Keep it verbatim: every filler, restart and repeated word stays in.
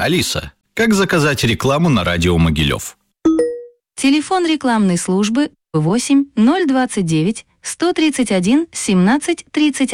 Алиса, как заказать рекламу на радио Могилев? Телефон рекламной службы восемь ноль двадцать девять сто тридцать один семнадцать тридцать.